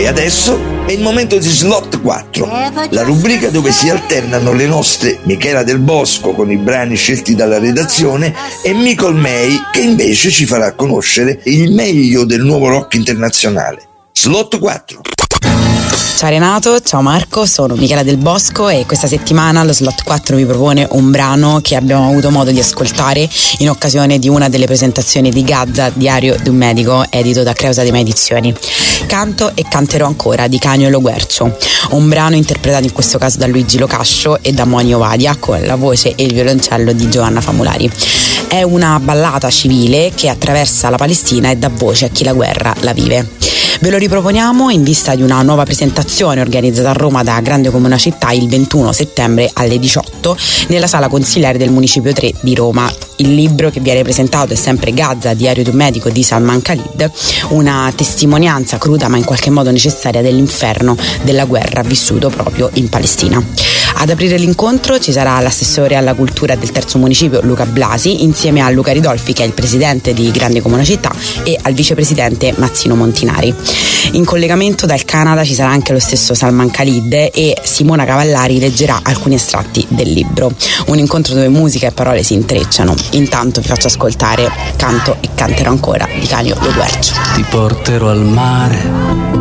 E adesso è il momento di Slot 4, la rubrica dove si alternano le nostre Michela Del Bosco con i brani scelti dalla redazione e Michael May, che invece ci farà conoscere il meglio del nuovo rock internazionale. Slot 4. Ciao Renato, ciao Marco, sono Michela Del Bosco e questa settimana lo Slot 4 vi propone un brano che abbiamo avuto modo di ascoltare in occasione di una delle presentazioni di Gazza, Diario di un medico, edito da Creusatema Edizioni. Canto e canterò ancora di Canio Lo Guercio, un brano interpretato in questo caso da Luigi Locascio e da Moni Ovadia con la voce e il violoncello di Giovanna Famulari. È una ballata civile che attraversa la Palestina e dà voce a chi la guerra la vive. Ve lo riproponiamo in vista di una nuova presentazione organizzata a Roma da Grande come una città il 21 settembre alle 18 nella sala consiliare del Municipio 3 di Roma. Il libro che viene presentato è sempre Gazza, Diario di un medico di Salman Khalid, una testimonianza cruda ma in qualche modo necessaria dell'inferno della guerra vissuto proprio in Palestina. Ad aprire l'incontro ci sarà l'assessore alla cultura del terzo municipio Luca Blasi insieme a Luca Ridolfi, che è il presidente di Grande come una città, e al vicepresidente Mazzino Montinari. In collegamento dal Canada ci sarà anche lo stesso Salman Khalid e Simona Cavallari leggerà alcuni estratti del libro. Un incontro dove musica e parole si intrecciano. Intanto vi faccio ascoltare Canto e canterò ancora di Canio Lo Guercio. Ti porterò al mare